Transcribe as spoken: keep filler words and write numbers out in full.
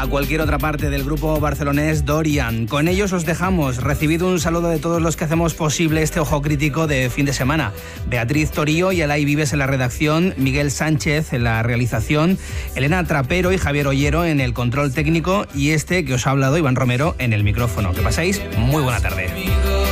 a cualquier otra parte del grupo barcelonés Dorian. Con ellos os dejamos. Recibid un saludo de todos los que hacemos posible este Ojo Crítico de fin de semana. Beatriz Torío y Elay Vives en la redacción, Miguel Sánchez en la realización, Elena Trapero y Javier Ollero en el control técnico y este que os ha hablado, Iván Romero, en el micrófono. Que paséis muy buena tarde.